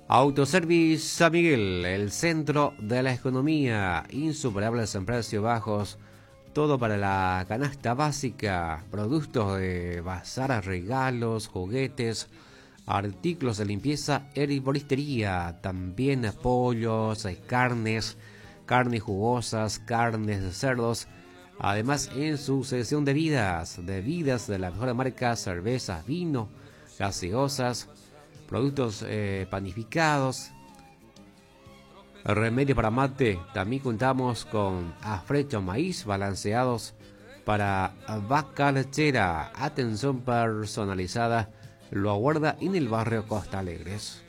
Autoservice San Miguel, el centro de la economía, insuperables en precios bajos, todo para la canasta básica, productos de bazar, regalos, juguetes, artículos de limpieza, herboristería, también pollos, carnes jugosas, carnes de cerdos, además en su sección de bebidas de la mejor marca, cervezas, vino, gaseosas, productos panificados, remedio para mate. También contamos con afrecho maíz balanceados para vaca lechera. Atención personalizada lo aguarda en el barrio Costa Alegres.